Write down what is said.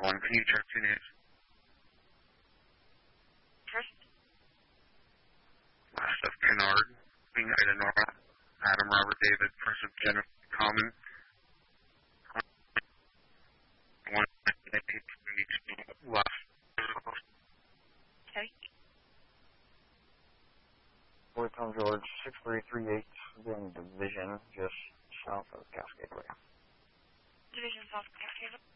1, can you check 2 names? First? Last of Kennard, being Ida Nora, Adam Robert David, first of Jennifer Common. 1, last. Okay. Boy Tom George, 6338, then Division, just south of Cascade Way. Division south of Cascade Way.